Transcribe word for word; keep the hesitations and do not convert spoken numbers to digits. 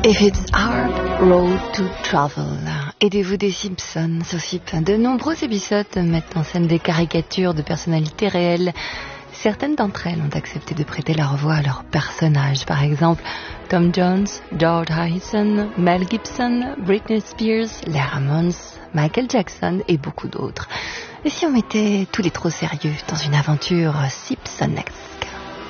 If it's hard road to travel. Aidez-vous des Simpsons sur S I P. De nombreux épisodes mettent en scène des caricatures de personnalités réelles. Certaines d'entre elles ont accepté de prêter leur voix à leurs personnages. Par exemple, Tom Jones, George Harrison, Mel Gibson, Britney Spears, les Ramones, Michael Jackson et beaucoup d'autres. Et si on mettait tous les trop sérieux dans une aventure Simpsonesque?